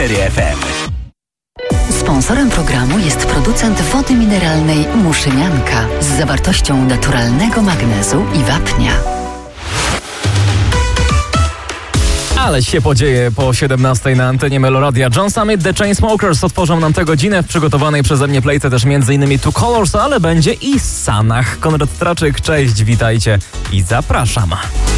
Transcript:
FM. Sponsorem programu jest producent wody mineralnej Muszynianka z zawartością naturalnego magnezu i wapnia. Ale się podzieje po 17 na antenie Meloradia. John Summit, The Chainsmokers otworzą nam tę godzinę w przygotowanej przeze mnie playce też m.in. Two Colors, ale będzie i Sanach. Konrad Straczyk, cześć, witajcie i zapraszam.